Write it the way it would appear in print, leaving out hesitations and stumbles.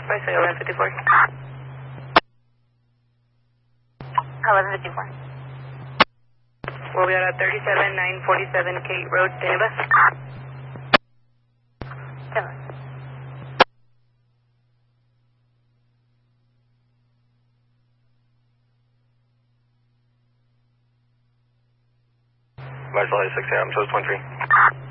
by, say 1154. 1154. We'll be at 37947 Kate Road, Geneva. Geneva. Visualize 6 AM, so it's 23.